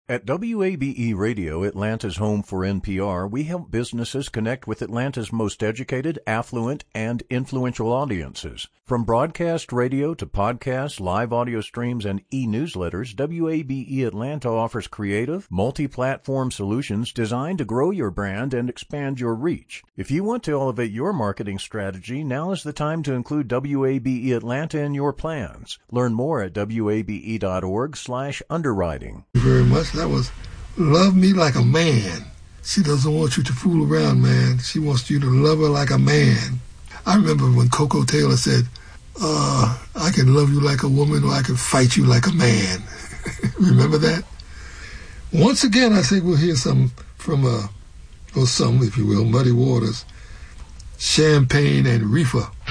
At WABE Radio, Atlanta's home for NPR, we help businesses connect with Atlanta's most educated, affluent, and influential audiences. From broadcast radio to podcasts, live audio streams, and e-newsletters, WABE Atlanta offers creative, multi-platform solutions designed to grow your brand and expand your reach. If you want to elevate your marketing strategy, now is the time to include WABE Atlanta in your plans. Learn more at wabe.org/underwriting. Thank you very much. That was Love Me Like a Man. She doesn't want you to fool around, man. She wants you to love her like a man. I remember when Coco Taylor said, I can love you like a woman or I can fight you like a man. Remember that? Once again, I think we'll hear some from, or some, if you will, Muddy Waters, Champagne and Reefer.